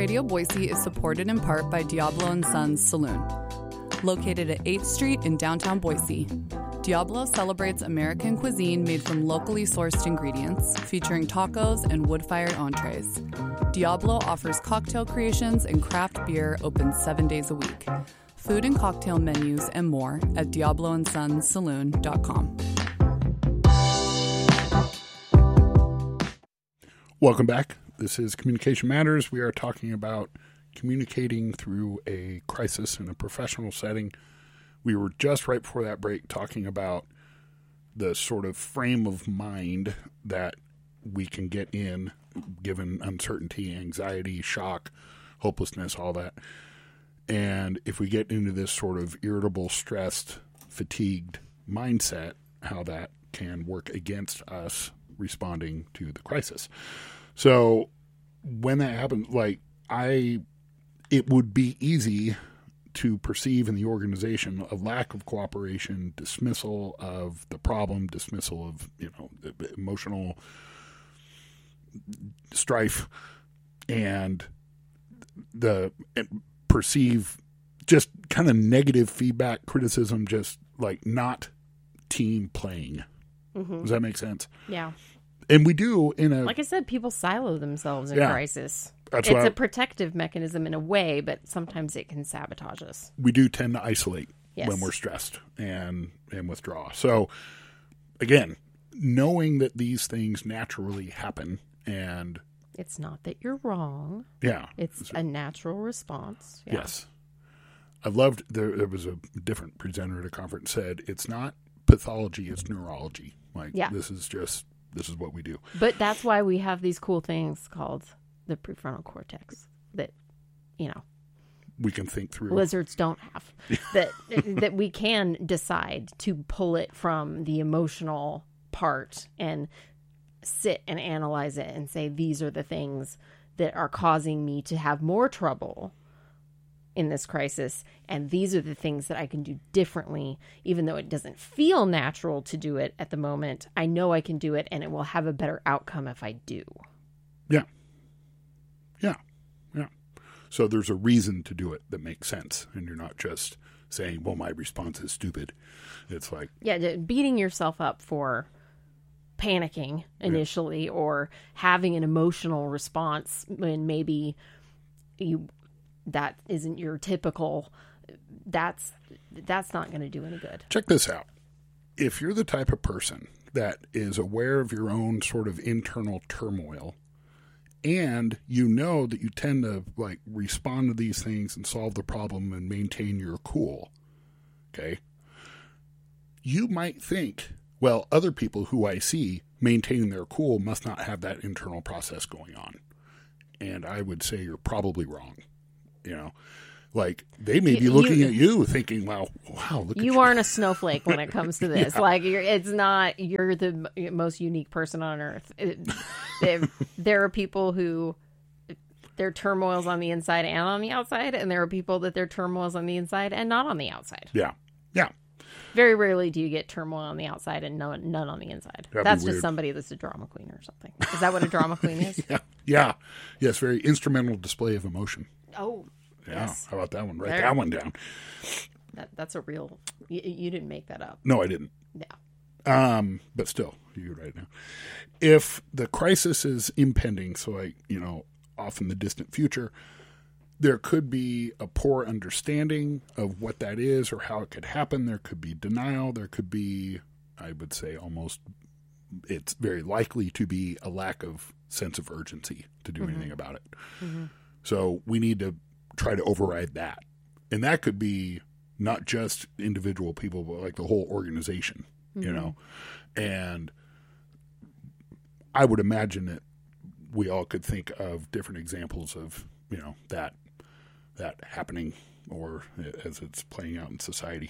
Radio Boise is supported in part by Diablo & Sons Saloon. Located at 8th Street in downtown Boise, Diablo celebrates American cuisine made from locally sourced ingredients, featuring tacos and wood-fired entrees. Diablo offers cocktail creations and craft beer open 7 days a week. Food and cocktail menus and more at DiabloandSonsSaloon.com. Welcome back. This is Communication Matters. We are talking about communicating through a crisis in a professional setting. We were just right before that break talking about the sort of frame of mind that we can get in given uncertainty, anxiety, shock, hopelessness, all that. And if we get into this sort of irritable, stressed, fatigued mindset, how that can work against us responding to the crisis. So when that happens, it would be easy to perceive in the organization a lack of cooperation, dismissal of the problem, dismissal of, emotional strife, and perceive just kind of negative feedback, criticism, just like not team playing. Mm-hmm. Does that make sense? Yeah. And we do like I said, people silo themselves in crisis. It's a protective mechanism in a way, but sometimes it can sabotage us. We do tend to isolate when we're stressed and withdraw. So again, knowing that these things naturally happen, and it's not that you're wrong. Yeah. It's a natural response. Yeah. Yes. I loved, there was a different presenter at a conference said, it's not pathology, it's neurology. This is what we do. But that's why we have these cool things called the prefrontal cortex that, we can think through. Lizards don't have. that we can decide to pull it from the emotional part and sit and analyze it and say, these are the things that are causing me to have more trouble in this crisis, and these are the things that I can do differently. Even though it doesn't feel natural to do it at the moment, I know I can do it, and it will have a better outcome if I do. Yeah. So there's a reason to do it that makes sense, and you're not just saying, well, my response is stupid. It's like... Yeah, beating yourself up for panicking initially or having an emotional response when maybe that isn't your typical, that's not going to do any good. Check this out. If you're the type of person that is aware of your own sort of internal turmoil, and you know that you tend to respond to these things and solve the problem and maintain your cool, okay, you might think, well, other people who I see maintaining their cool must not have that internal process going on. And I would say you're probably wrong. They may be looking at you thinking, wow, look at you. You aren't a snowflake when it comes to this. Yeah. You're the most unique person on earth. There are people who their turmoil's on the inside and on the outside, and there are people that their turmoil's on the inside and not on the outside. Yeah. Very rarely do you get turmoil on the outside and none on the inside. That's just somebody that's a drama queen or something. Is that what a drama queen is? Yeah. Yes, very instrumental display of emotion. Oh, yeah. Yes. How about that one? Write that one down. That's a real... You didn't make that up. No, I didn't. Yeah. But still, you could write it now. If the crisis is impending, so off in the distant future, there could be a poor understanding of what that is or how it could happen. There could be denial. There could be, I would say it's very likely to be a lack of sense of urgency to do anything about it. Mm-hmm. So we need to try to override that. And that could be not just individual people, but the whole organization, And I would imagine that we all could think of different examples of, that happening or as it's playing out in society.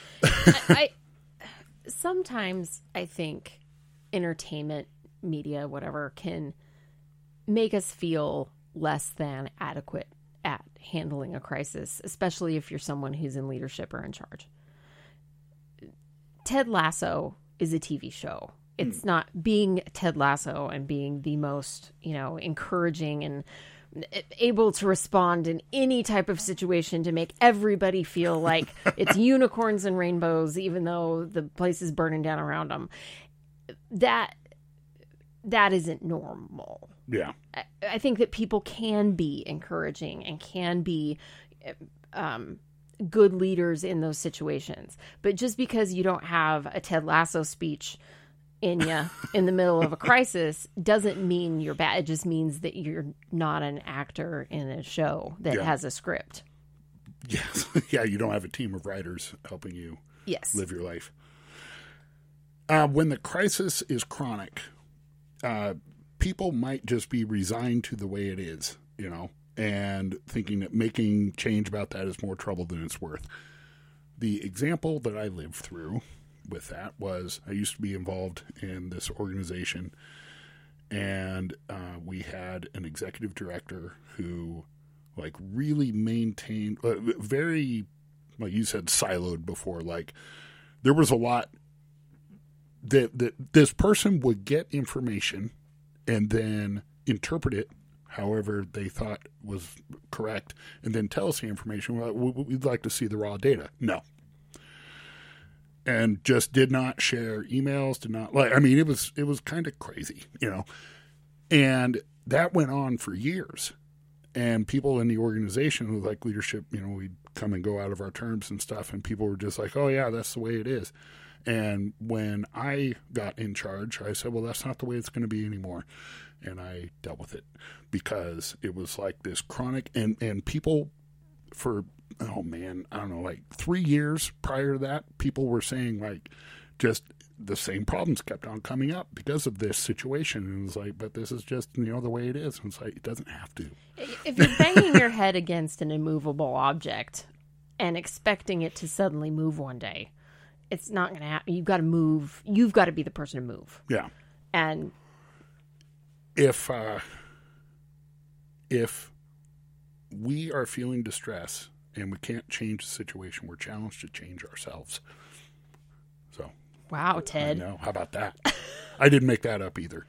Sometimes I think entertainment, media, whatever, can make us feel less than adequate at handling a crisis, especially if you're someone who's in leadership or in charge. Ted Lasso is a TV show. It's not being Ted Lasso and being the most, encouraging and able to respond in any type of situation to make everybody feel like it's unicorns and rainbows, even though the place is burning down around them. That isn't normal. Yeah. I think that people can be encouraging and can be good leaders in those situations. But just because you don't have a Ted Lasso speech in you in the middle of a crisis doesn't mean you're bad. It just means that you're not an actor in a show that has a script. Yes. Yeah, you don't have a team of writers helping you live your life. When the crisis is chronic, people might just be resigned to the way it is, and thinking that making change about that is more trouble than it's worth. The example that I lived through with that was I used to be involved in this organization, and we had an executive director who really maintained very, like you said, siloed before. Like there was a lot that this person would get information and then interpret it however they thought was correct, and then tell us the information. Well, we'd like to see the raw data. No. And just did not share emails, it was kind of crazy, and that went on for years. And people in the organization who like leadership, we'd come and go out of our terms and stuff, and people were just like, oh yeah, that's the way it is. And when I got in charge, I said, well, that's not the way it's going to be anymore. And I dealt with it because it was like this chronic, and people for, 3 years prior to that, people were saying just the same problems kept on coming up because of this situation. And it was like, but this is just, the way it is. And it's like, it doesn't have to. If you're banging your head against an immovable object and expecting it to suddenly move one day, it's not going to happen. You've got to move. You've got to be the person to move. Yeah. And if we are feeling distress and we can't change the situation, we're challenged to change ourselves. So. Wow, Ted. I know. How about that? I didn't make that up either.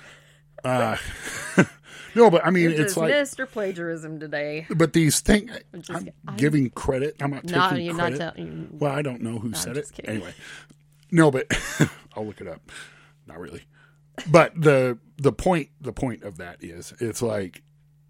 No, but it's like Mr. Plagiarism today. But these things, I'm giving credit. I'm not taking credit. Well, I don't know who said it. Kidding. Anyway, no, but I'll look it up. Not really. But the point of that is, it's like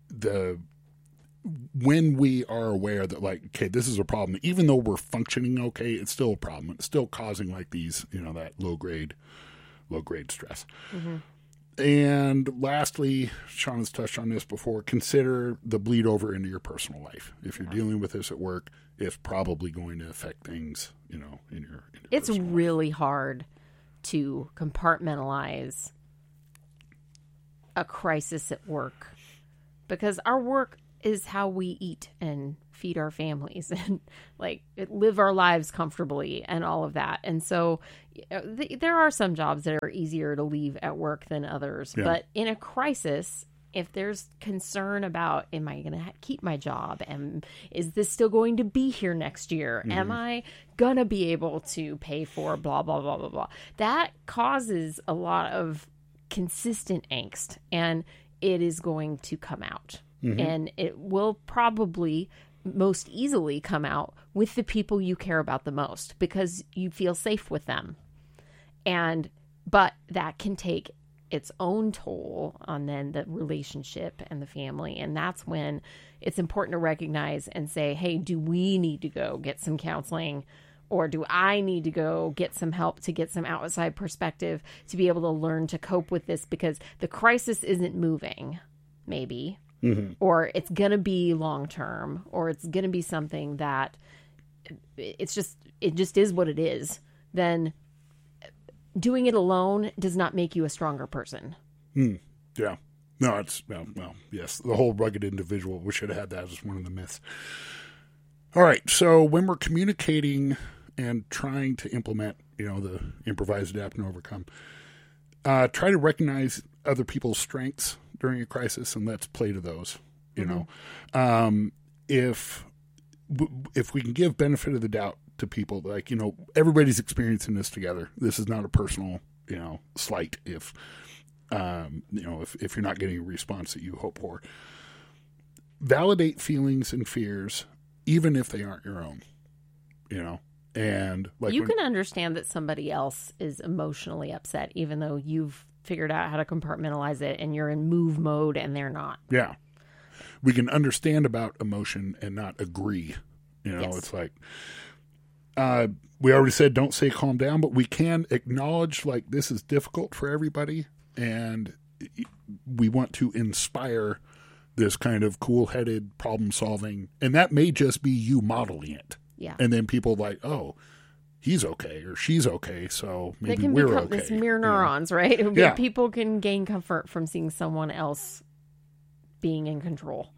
when we are aware that okay, this is a problem, even though we're functioning okay, it's still a problem. It's still causing these, that low grade stress. Mm-hmm. And lastly, Sean has touched on this before, consider the bleed over into your personal life. If you're dealing with this at work, it's probably going to affect things, in your It's really hard to compartmentalize a crisis at work, because our work is how we eat and feed our families and live our lives comfortably and all of that. And so there are some jobs that are easier to leave at work than others. Yeah. But in a crisis, if there's concern about, am I going to keep my job? And is this still going to be here next year? Mm-hmm. Am I going to be able to pay for blah, blah, blah, blah, blah? That causes a lot of consistent angst, and it is going to come out. Mm-hmm. And it will probably most easily come out with the people you care about the most, because you feel safe with them. But that can take its own toll on then the relationship and the family. And that's when it's important to recognize and say, hey, do we need to go get some counseling? Or do I need to go get some help to get some outside perspective to be able to learn to cope with this? Because the crisis isn't moving, maybe. Mm-hmm. Or it's going to be long term, or it's going to be something that it just is what it is. Then doing it alone does not make you a stronger person. Yeah. No, it's, well, yes, the whole rugged individual, we should have had that as one of the myths. All right. So when we're communicating and trying to implement, the improvise, adapt, and overcome, try to recognize other people's strengths during a crisis, and let's play to those. If we can give benefit of the doubt to people, everybody's experiencing this together. This is not a personal slight if if you're not getting a response that you hope for. Validate feelings and fears, even if they aren't your own. And like you can understand that somebody else is emotionally upset, even though you've figured out how to compartmentalize it and you're in move mode and they're not. Yeah. We can understand about emotion and not agree. Yes. It's like, we already said, don't say calm down, but we can acknowledge like this is difficult for everybody. And we want to inspire this kind of cool-headed problem solving. And that may just be you modeling it. Yeah. And then people like, oh, he's okay or she's okay, so maybe they can we're become okay. this mirror neurons, right? It would be, Yeah. people can gain comfort from seeing someone else being in control.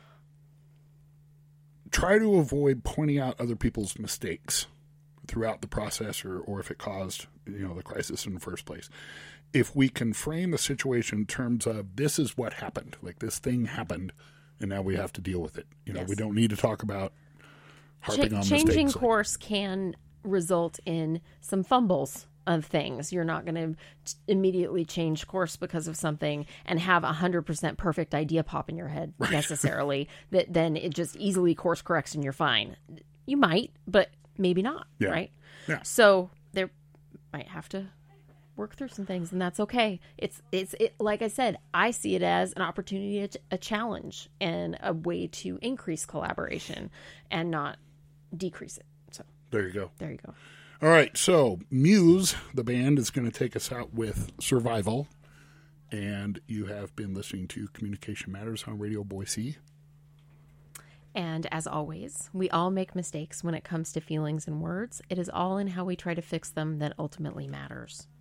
Try to avoid pointing out other people's mistakes throughout the process or if it caused, the crisis in the first place. If we can frame the situation in terms of this is what happened, like this thing happened, and now we have to deal with it. Yes. We don't need to talk about harping on mistakes. Changing course can result in some fumbles of things. You're not going to immediately change course because of something and have 100% perfect idea pop in your head necessarily, that then it just easily course corrects and you're fine. You might, but maybe not, Yeah. right? Yeah. So there might have to work through some things, and that's okay. It's like I said, I see it as an opportunity, a challenge, and a way to increase collaboration and not decrease it. So There you go. there you go. All right, so Muse, the band, is going to take us out with Survival, and you have been listening to Communication Matters on Radio Boise. And as always, we all make mistakes when it comes to feelings and words. It is all in how we try to fix them that ultimately matters.